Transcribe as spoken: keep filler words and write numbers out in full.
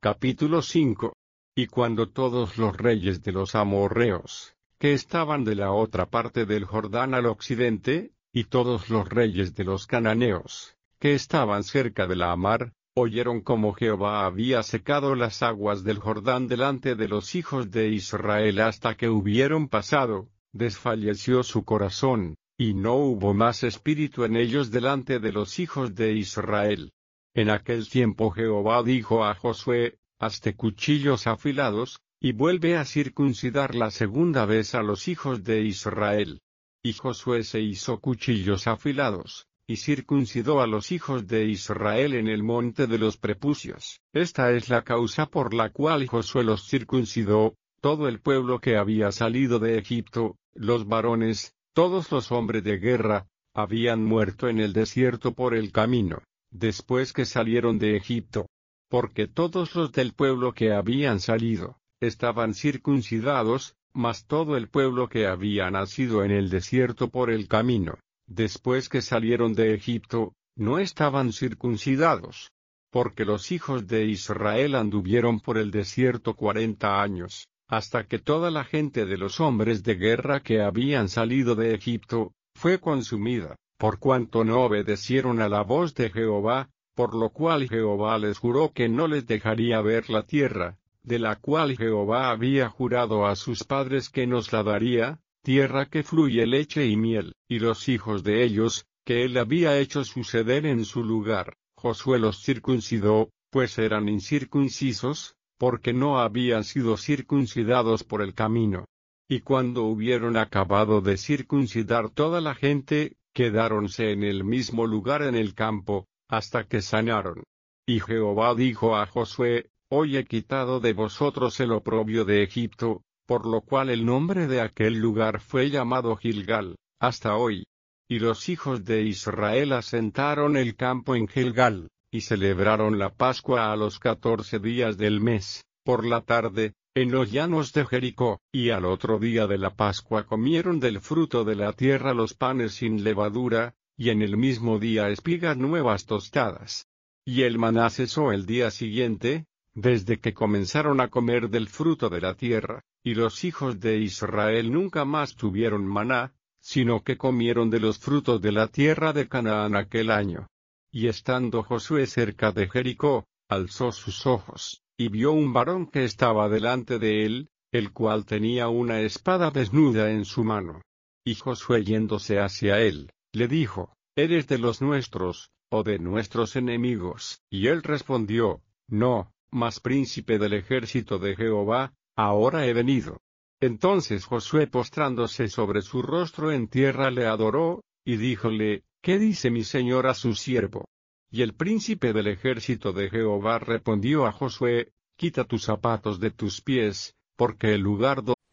Capítulo cinco. Y cuando todos los reyes de los amorreos, que estaban de la otra parte del Jordán al occidente, y todos los reyes de los cananeos, que estaban cerca de la mar, oyeron cómo Jehová había secado las aguas del Jordán delante de los hijos de Israel hasta que hubieron pasado, desfalleció su corazón, y no hubo más espíritu en ellos delante de los hijos de Israel. En aquel tiempo Jehová dijo a Josué: Hazte cuchillos afilados, y vuelve a circuncidar la segunda vez a los hijos de Israel. Y Josué se hizo cuchillos afilados, y circuncidó a los hijos de Israel en el monte de los prepucios. Esta es la causa por la cual Josué los circuncidó: todo el pueblo que había salido de Egipto, los varones, todos los hombres de guerra, habían muerto en el desierto por el camino, después que salieron de Egipto. Porque todos los del pueblo que habían salido, estaban circuncidados, mas todo el pueblo que había nacido en el desierto por el camino, después que salieron de Egipto, no estaban circuncidados. Porque los hijos de Israel anduvieron por el desierto cuarenta años, hasta que toda la gente de los hombres de guerra que habían salido de Egipto, fue consumida, por cuanto no obedecieron a la voz de Jehová, por lo cual Jehová les juró que no les dejaría ver la tierra, de la cual Jehová había jurado a sus padres que nos la daría, tierra que fluye leche y miel, y los hijos de ellos, que él había hecho suceder en su lugar, Josué los circuncidó, pues eran incircuncisos, porque no habían sido circuncidados por el camino. Y cuando hubieron acabado de circuncidar toda la gente, quedáronse en el mismo lugar en el campo, hasta que sanaron. Y Jehová dijo a Josué: Hoy he quitado de vosotros el oprobio de Egipto, por lo cual el nombre de aquel lugar fue llamado Gilgal, hasta hoy. Y los hijos de Israel asentaron el campo en Gilgal, y celebraron la Pascua a los catorce días del mes, por la tarde, en los llanos de Jericó. Y al otro día de la Pascua comieron del fruto de la tierra los panes sin levadura, y en el mismo día espigas nuevas tostadas. Y el maná cesó el día siguiente, desde que comenzaron a comer del fruto de la tierra, y los hijos de Israel nunca más tuvieron maná, sino que comieron de los frutos de la tierra de Canaán aquel año. Y estando Josué cerca de Jericó, alzó sus ojos, y vio un varón que estaba delante de él, el cual tenía una espada desnuda en su mano. Y Josué yéndose hacia él, le dijo: ¿Eres de los nuestros, o de nuestros enemigos? Y él respondió: No, mas príncipe del ejército de Jehová, ahora he venido. Entonces Josué, postrándose sobre su rostro en tierra, le adoró, y díjole: ¿Qué dice mi señor a su siervo? Y el príncipe del ejército de Jehová respondió a Josué: Quita tus zapatos de tus pies, porque el lugar donde